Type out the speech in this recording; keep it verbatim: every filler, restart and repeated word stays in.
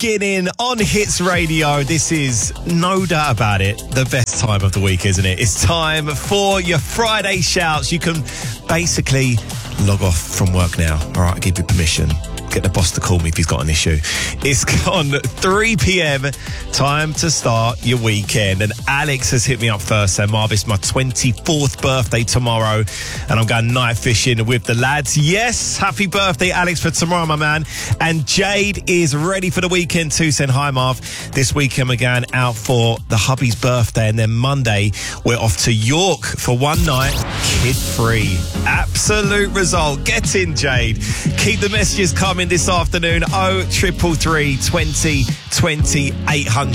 beginning on Hits Radio. This is, no doubt about it, the best time of the week, isn't it? It's time for your Friday shouts. You can basically log off from work now. All right, I give you permission. Get the boss to call me if he's got an issue. It's gone three p.m. Time to start your weekend. And Alex has hit me up first. So, Marv, it's my twenty-fourth birthday tomorrow. And I'm going night fishing with the lads. Yes, happy birthday, Alex, for tomorrow, my man. And Jade is ready for the weekend too, saying, hi, Marv. This weekend we're going out for the hubby's birthday. And then Monday, we're off to York for one night, kid-free. Absolute result. Get in, Jade. Keep the messages coming this afternoon. oh triple three twenty twenty eight hundred.